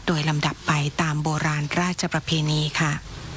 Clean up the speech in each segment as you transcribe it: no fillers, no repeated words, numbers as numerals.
โดยลำดับไปตามโบราณราชประเพณีค่ะ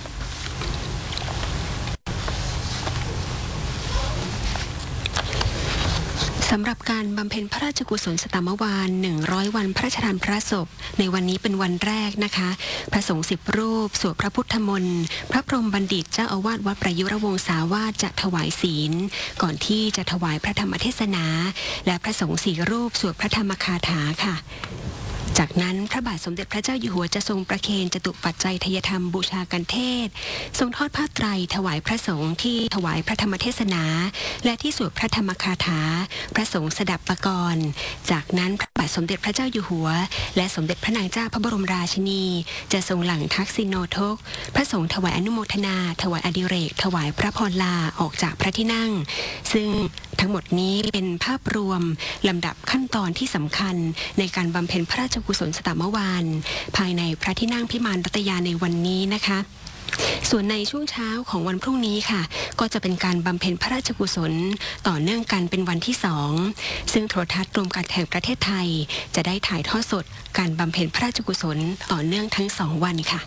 สำหรับการบำเพ็ญพระราชกุศลสตมวาล100 วันพระราชทานพระศพในวันนี้เป็นวันแรกนะคะพระสงฆ์10 รูปสวดพระพุทธมนต์พระพรหมบัณฑิตเจ้าอาวาสวัดประยุรวงศาวาสจะถวายศีลก่อนที่จะถวายพระธรรมเทศนาและพระสงฆ์4 รูปสวดพระธรรมคาถาค่ะจากนั้นพระบาทสมเด็จพระเจ้าอยู่หัวจะทรงประเคนจตุปัจจัยทยธรรมบูชากันเทศทรงทอดผ้าไตรถวายพระสงฆ์ที่ถวายพระธรรมเทศนาและที่สวดพระธรรมคาถาพระสงฆ์สดับปกรณ์จากนั้นพระบาทสมเด็จพระเจ้าอยู่หัวและสมเด็จพระนางเจ้าพระบรมราชินีจะทรงหลั่งทักษิโนทกพระสงฆ์ถวายอนุโมทนาถวายอดิเรกถวายพระพรลาออกจากพระที่นั่งซึ่งทั้งหมดนี้เป็นภาพรวมลำดับขั้นตอนที่สำคัญในการบำเพ็ญพระราชกุศลสตมวาลภายในพระที่นั่งพิมานรัตยาในวันนี้นะคะส่วนในช่วงเช้าของวันพรุ่งนี้ค่ะก็จะเป็นการบำเพ็ญพระราชกุศลต่อเนื่องกันเป็นวันที่2ซึ่งโทรทัศน์รวมการแห่งประเทศไทยจะได้ถ่ายทอดสดการบำเพ็ญพระราชกุศลต่อเนื่องทั้ง2 วันค่ะ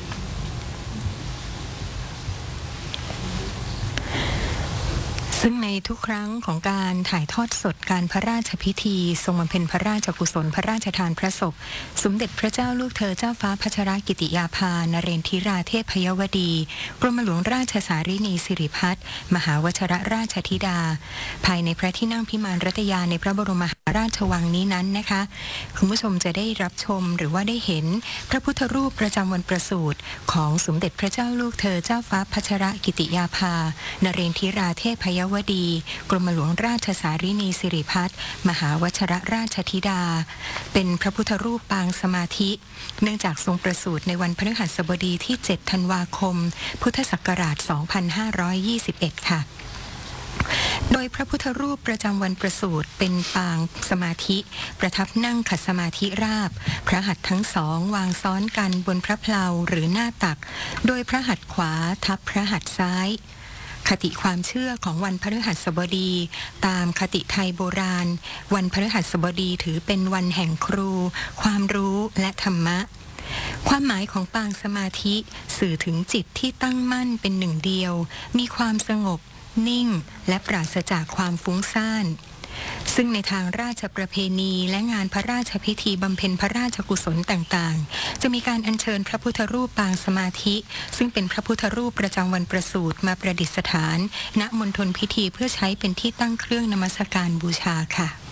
ซึ่งในทุกครั้งของการถ่ายทอดสดการพระราชพิธีทรงบำเพ็ญพระราชกุศลพระราชทานพระศพสมเด็จพระเจ้าลูกเธอเจ้าฟ้าพัชรกิติยาภานเรนทิราเทพยวดีกรมหลวงราชสารินีสิริพัฒน์มหาวชรราชธิดาภายในพระที่นั่งพิมานรัตยาในพระบรมมหาราชวังนี้นั้นนะคะคุณผู้ชมจะได้รับชมหรือว่าได้เห็นพระพุทธรูปประจำวันประสูติของสมเด็จพระเจ้าลูกเธอเจ้าฟ้าพัชรกิติยาภานเรนทิราเทพยวดีกรมหลวงราชสารินีสิริพัฒน์มหาวชรราชธิดาเป็นพระพุทธรูปปางสมาธิเนื่องจากทรงประสูติในวันพฤหัสบดีที่7 ธันวาคมพุทธศักราช 2521 ค่ะโดยพระพุทธรูปประจำวันประสูติเป็นปางสมาธิประทับนั่งขัดสมาธิราบพระหัตถ์ทั้งสองวางซ้อนกันบนพระเพลาหรือหน้าตักโดยพระหัตถ์ขวาทับพระหัตถ์ซ้ายคติความเชื่อของวันพฤหัสบดีตามคติไทยโบราณวันพฤหัสบดีถือเป็นวันแห่งครูความรู้และธรรมะความหมายของปางสมาธิสื่อถึงจิตที่ตั้งมั่นเป็นหนึ่งเดียวมีความสงบนิ่งและปราศจากความฟุ้งซ่านซึ่งในทางราชประเพณีและงานพระราชพิธีบำเพ็ญพระราชกุศลต่างๆจะมีการอัญเชิญพระพุทธรูปปางสมาธิซึ่งเป็นพระพุทธรูปประจำวันประสูติมาประดิษฐานณมณฑลพิธีเพื่อใช้เป็นที่ตั้งเครื่องนมัสการบูชาค่ะ